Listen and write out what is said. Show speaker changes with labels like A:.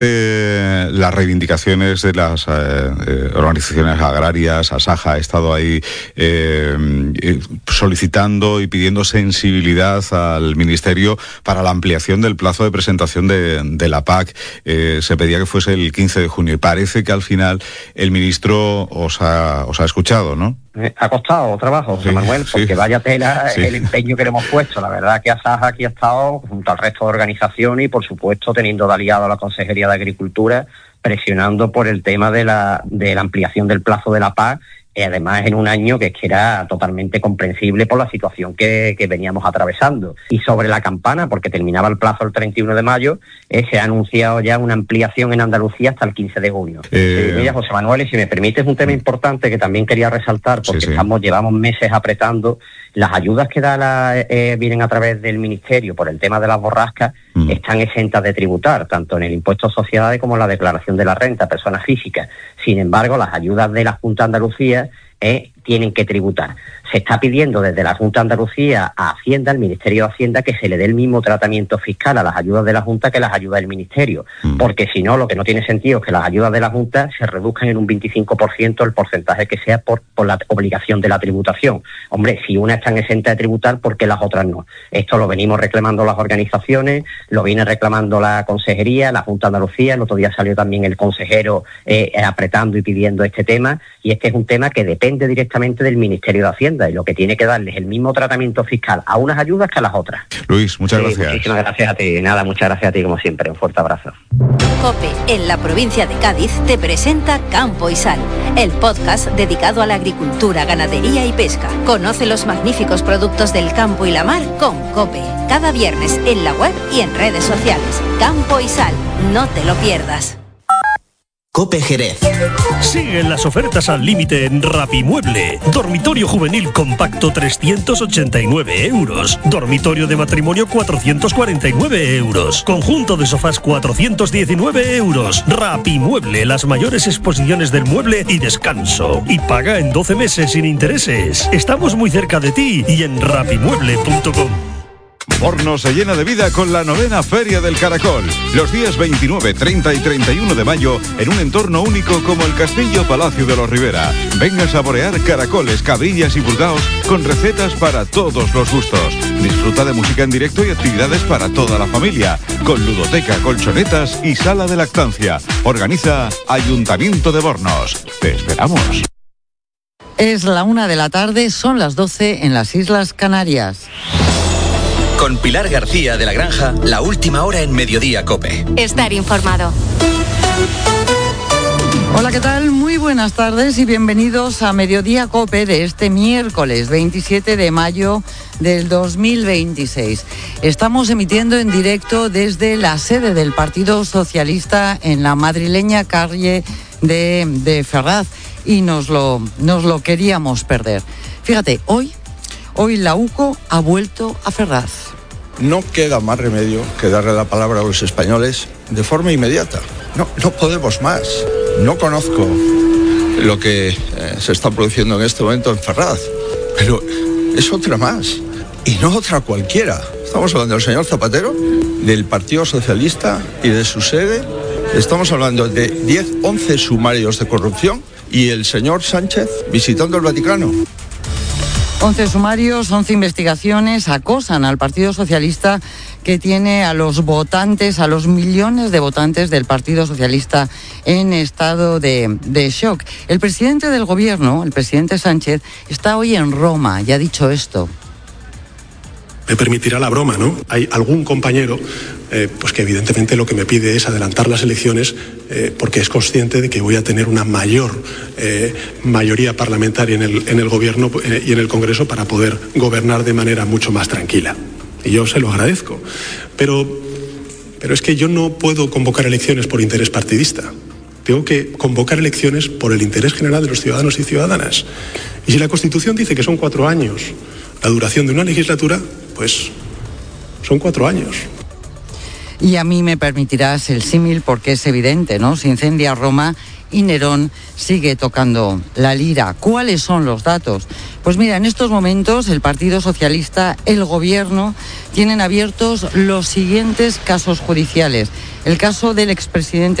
A: Las reivindicaciones de las organizaciones agrarias, Asaja ha estado ahí solicitando y pidiendo sensibilidad al Ministerio para la ampliación del plazo de presentación de la PAC. Se pedía que fuese el 15 de junio y parece que al final el ministro os ha escuchado, ¿no?
B: Ha costado trabajo, José Manuel, porque vaya tela el empeño que le hemos puesto. La verdad que Asaja aquí ha estado junto al resto de organizaciones y, por supuesto, teniendo de aliado a la Consejería de Agricultura, presionando por el tema de la ampliación del plazo de la PAC, y además en un año que era totalmente comprensible por la situación que veníamos atravesando. Y sobre la campana, porque terminaba el plazo el 31 de mayo, se ha anunciado ya una ampliación en Andalucía hasta el 15 de junio. Mira, José Manuel, y si me permites un tema importante que también quería resaltar, porque llevamos meses apretando. Las ayudas que vienen a través del Ministerio por el tema de las borrascas están exentas de tributar, tanto en el impuesto a sociedades como en la declaración de la renta a personas físicas. Sin embargo, las ayudas de la Junta de Andalucía tienen que tributar. Se está pidiendo desde la Junta de Andalucía a Hacienda, al Ministerio de Hacienda, que se le dé el mismo tratamiento fiscal a las ayudas de la Junta que las ayudas del Ministerio, porque si no, lo que no tiene sentido es que las ayudas de la Junta se reduzcan en un 25% el porcentaje que sea por la obligación de la tributación. Hombre, si una están exentas de tributar, ¿por qué las otras no? Esto lo venimos reclamando las organizaciones, lo viene reclamando la Consejería, la Junta de Andalucía. El otro día salió también el consejero apretando y pidiendo este tema, y este es un tema que depende directamente del Ministerio de Hacienda, y lo que tiene que darles el mismo tratamiento fiscal a unas ayudas que a las otras.
A: Luis, muchas gracias.
B: Muchísimas gracias a ti. Nada, muchas gracias a ti como siempre. Un fuerte abrazo.
C: COPE, en la provincia de Cádiz, te presenta Campo y Sal, el podcast dedicado a la agricultura, ganadería y pesca. Conoce los magníficos productos del campo y la mar con COPE. Cada viernes en la web y en redes sociales. Campo y Sal, no te lo pierdas.
D: COPE Jerez.
E: Siguen las ofertas al límite en Rapimueble. Dormitorio juvenil compacto 389 euros. Dormitorio de matrimonio 449 euros. Conjunto de sofás 419 euros. Rapimueble, las mayores exposiciones del mueble y descanso. Y paga en 12 meses sin intereses. Estamos muy cerca de ti y en rapimueble.com.
A: Borno se llena de vida con la 9ª Feria del Caracol. Los días 29, 30 y 31 de mayo, en un entorno único como el Castillo Palacio de los Rivera. Ven a saborear caracoles, cabrillas y burgaos con recetas para todos los gustos. Disfruta de música en directo y actividades para toda la familia, con ludoteca, colchonetas y sala de lactancia. Organiza Ayuntamiento de Bornos. Te esperamos.
F: Es la 1 de la tarde, son las 12 en las Islas Canarias.
D: Con Pilar García de la Granja, la última hora en Mediodía COPE.
C: Estar informado.
F: Hola, ¿qué tal? Muy buenas tardes y bienvenidos a Mediodía COPE de este miércoles 27 de mayo del 2026. Estamos emitiendo en directo desde la sede del Partido Socialista en la madrileña calle de Ferraz y nos lo queríamos perder. Fíjate, hoy la UCO ha vuelto a Ferraz.
G: No queda más remedio que darle la palabra a los españoles de forma inmediata. No podemos más. No conozco lo que se está produciendo en este momento en Ferraz, pero es otra más, y no otra cualquiera. Estamos hablando del señor Zapatero, del Partido Socialista y de su sede. Estamos hablando de 11 sumarios de corrupción y el señor Sánchez visitando el Vaticano.
F: 11 sumarios, 11 investigaciones acosan al Partido Socialista, que tiene a los votantes, a los millones de votantes del Partido Socialista en estado de shock. El presidente del gobierno, el presidente Sánchez, está hoy en Roma y ha dicho esto.
H: Me permitirá la broma, ¿no? Hay algún compañero pues que evidentemente lo que me pide es adelantar las elecciones porque es consciente de que voy a tener una mayor mayoría parlamentaria en el gobierno y en el Congreso para poder gobernar de manera mucho más tranquila. Y yo se lo agradezco. Pero es que yo no puedo convocar elecciones por interés partidista. Tengo que convocar elecciones por el interés general de los ciudadanos y ciudadanas. Y si la Constitución dice que son 4 años la duración de una legislatura, pues son 4 años.
F: Y a mí me permitirás el símil porque es evidente, ¿no? Se incendia Roma y Nerón sigue tocando la lira. ¿Cuáles son los datos? Pues mira, en estos momentos el Partido Socialista, el Gobierno, tienen abiertos los siguientes casos judiciales. El caso del expresidente